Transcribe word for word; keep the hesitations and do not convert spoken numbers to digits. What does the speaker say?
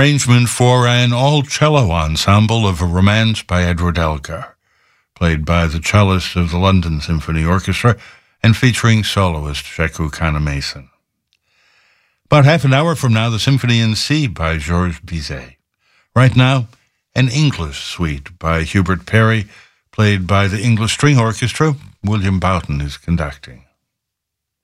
arrangement for an all-cello ensemble of A Romance by Edward Elgar, played by the cellist of the London Symphony Orchestra and featuring soloist Sheku Kana-Mason. About half an hour from now, the Symphony in C by Georges Bizet. Right now, an English suite by Hubert Parry, played by the English String Orchestra. William Boughton is conducting.